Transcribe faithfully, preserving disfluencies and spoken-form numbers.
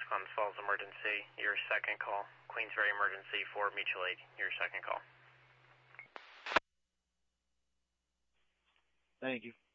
Clemens Falls emergency, your second call. Queensbury emergency for mutual aid, your second call. Thank you.